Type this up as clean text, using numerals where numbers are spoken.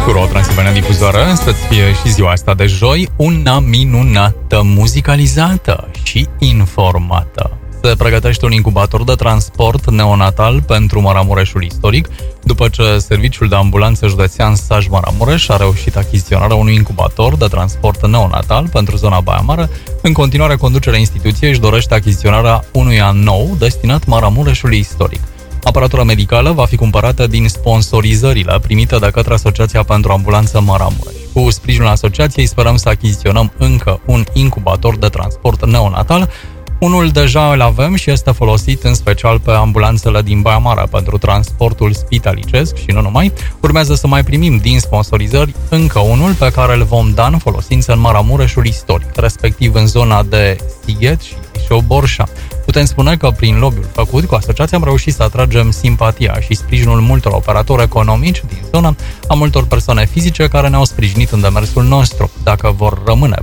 Curo Transilvania Difuzoară, să-ți fie și ziua asta de joi una minunată, muzicalizată și informată. Se pregătește un incubator de transport neonatal pentru Maramureșul istoric, după ce Serviciul de Ambulanță Județean Saj-Maramureș a reușit achiziționarea unui incubator de transport neonatal pentru zona Baia Mare. În continuare, conducerea instituției își dorește achiziționarea unuia nou destinat Maramureșului istoric. Aparatura medicală va fi cumpărată din sponsorizările primite de către Asociația pentru Ambulanță Maramureș. Cu sprijinul asociației sperăm să achiziționăm încă un incubator de transport neonatal. Unul deja îl avem și este folosit în special pe ambulanțele din Baia Mare pentru transportul spitalicesc și nu numai. Urmează să mai primim din sponsorizări încă unul pe care îl vom da în folosință în Maramureșul istoric, respectiv în zona de Sighet și Șoborșa. Putem spune că prin lobby-ul făcut cu asociația am reușit să atragem simpatia și sprijinul multor operatori economici din zonă, a multor persoane fizice care ne-au sprijinit în demersul nostru. Dacă vor rămâne